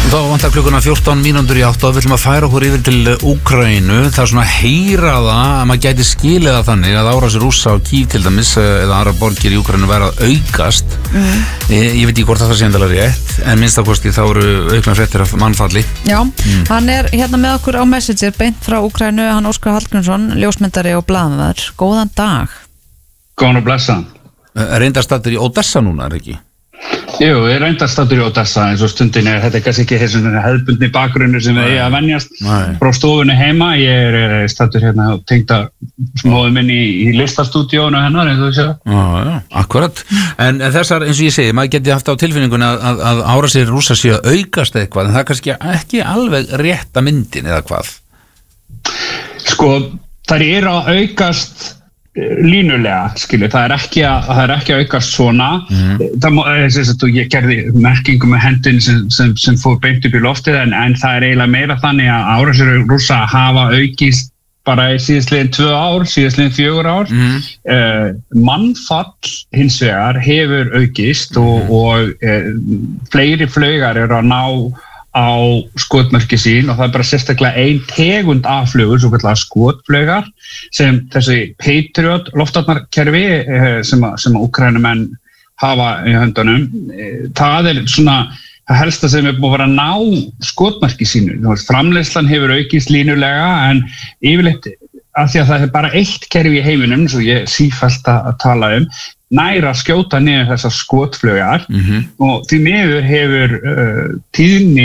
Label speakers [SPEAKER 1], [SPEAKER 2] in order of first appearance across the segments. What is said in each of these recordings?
[SPEAKER 1] Þá vantar klukkuna 14:14 og við ætlum að færa okkur yfir til Úkraínu. Það svona heyra það að maður gæti skilið það þannig að árásir Rússa á Kýv til dæmis eða aðrar borgir í Úkraínu væri að aukast. Ég veit ekki hvort það sé endilega rétt, en minnst á kosti þá eru auknar fréttir af mannfalli.
[SPEAKER 2] Já, hann hérna með okkur á Messenger beint frá Úkraínu, hann Óskar Hallgrímsson, ljósmyndari og blaðamaður. Góðan dag.
[SPEAKER 3] Góðan og blessan.
[SPEAKER 1] Reyndarstaddur í Odessa núna, ekki?
[SPEAKER 3] Jú, ég reyndar staddur í Odessa eins og stundin þetta kannski ekki þessu hefðbundni bakgrunni sem við eiga að venjast frá stofunni heima. Ég staddur hérna og tengda smóðum inn í listastúdíónu hennar eins og þú séu.
[SPEAKER 1] Já, akkurat. En þessar, eins og ég segi, maður geti haft á tilfinningunni að árásir Rússa séu að aukast eitthvað, en það er kannski ekki alveg rétta myndin eða hvað?
[SPEAKER 3] Sko, þær eru að aukast línulega, skilju, það er ekki að aukast svona. Ég gerði merkingu með hendin sem fór beint upp í loftið, en það er eiginlega meira þannig að árásir Rússa hafa aukist bara í síðastliðin 2 ár, síðastliðin 4 ár. Mannfall hins vegar hefur aukist og fleiri flaugar eru að ná á skotmörki sín og það er bara sérstaklega ein tegund af flugur, svo kallar skotflaugar, sem þessi Patriot loftarnarkerfi sem Úkraínumenn hafa í höndunum. Það er svona það helsta sem er búið að vera að ná skotmörki sínu. Framleiðslan hefur aukist línulega, en yfirleitt af því að það er bara eitt kerfi í heiminum, svo ég sífellt að tala næra að skjóta niður þessar skotflaugar og því miður hefur tíðni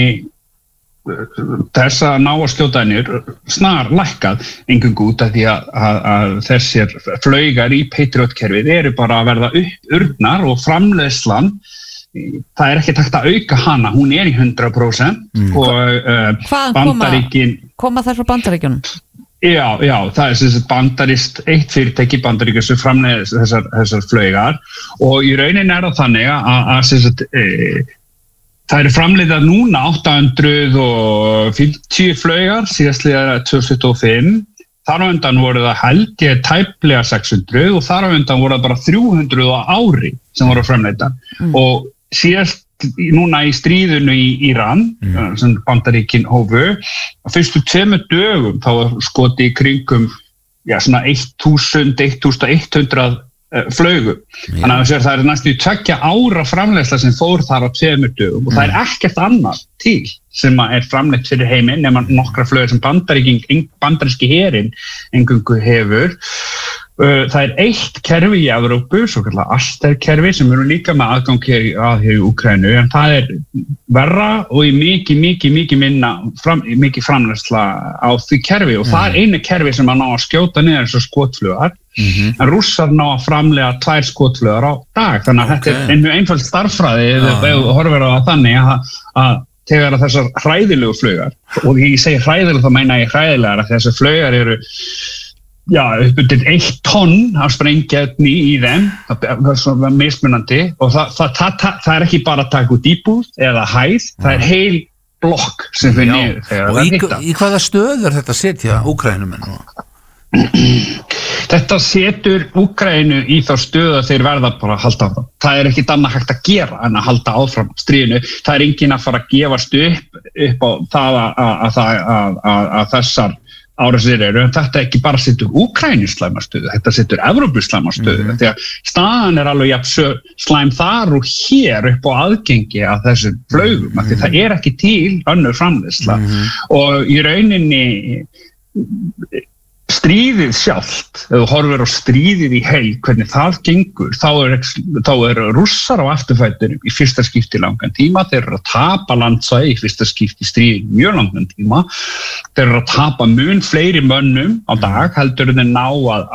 [SPEAKER 3] þess að ná að skjóta niður snar lækkað eingöngu út af því að þessir flaugar í Patriot-kerfið eru bara að verða uppurnar og framleiðslan, það er ekki hægt að auka hana, hún er í 100% og Bandaríkin
[SPEAKER 2] koma þær frá Bandaríkjunum?
[SPEAKER 3] Já, það er sem bandarist eitt fyrirtæki Bandaríkjunum sem framleiðir þessar flaugar og í rauninni er það þannig að það eru framleiðar núna 850 flaugar síðastliðar 2025. Þar á undan voru það held ég tæplega 600 og þar á undan voru það bara 300 á ári sem voru framleiddar. Og síðast núna í stríðinu í Íran sem Bandaríkin hófu, á fyrstu 2 dögum þá var skotið í kringum svona 1100 flaugu. Þannig að það er næstu 2 ára framleiðsla sem fór þar á 2 dögum og það er ekkert annað til sem er framleitt fyrir heiminn nema nokkra flaugur sem bandaríski herinn eingöngu hefur. Það er eitt kerfi í Evrópu, svo kallar Aster-kerfi, sem eru líka með aðgang hér í Úkraínu, en það er verra og í mikið minna mikið framleiðsla á því kerfi og það er einu kerfi sem að ná að skjóta niður þessar skotflugar, en Rússar ná að framleiða 2 skotflugar á dag, þannig að þetta er mjög einföld starffræði ef þú horfir á það þannig að þegar þessar hræðilegu flugar, og ég segi hræðilega þá meina ég hræðilegar að þessar flugar eru upp undir 1 tonn af sprengefni í þeim, það er svona mismunandi og það er ekki bara að taka út íbúð eða hæð, það er heil blokk sem fyrir niður þegar það hitta.
[SPEAKER 1] Í hvaða stöður þetta setja Úkraínumenn?
[SPEAKER 3] Þetta setur Úkraínu í þá stöðu að þeir verða bara að halda áfram. Það er ekkert annað hægt að gera en að halda áfram stríðinu. Það er enginn að fara að gefast upp á það að þessar árásir eru, en þetta ekki bara setur Úkraínu slæma stöðu, þetta setur Evrópu slæma stöðu, því að staðan er alveg jafn slæm þar og hér upp á aðgengi að þessum flaugum, því það er ekki til önnur framleiðsla og í rauninni stríðið sjálft, ef þú horfir á stríðið í heild, hvernig það gengur, þá er Rússar á afturfættinum í fyrsta skipti langan tíma, þeir eru að tapa landsvæði í fyrsta skipti stríðið mjög langan tíma, þeir eru að tapa mun fleiri mönnum á dag heldur en þeir ná að